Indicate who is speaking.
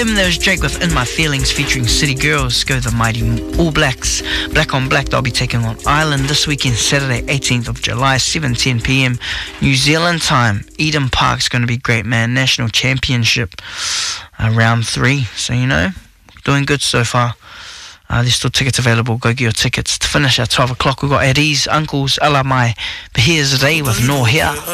Speaker 1: There's Drake with In My Feelings featuring City Girls. Go the mighty All Blacks. Black on Black, they'll be taking on Ireland this weekend, Saturday 18th of July, 7:10 p.m. New Zealand time. Eden Park's going to be great, man. National Championship round 3. So, you know, doing good so far. There's still tickets available. Go get your tickets. To finish at 12 o'clock, we've got Eddie's Uncles, Ala Mai Behir's Day with No Here.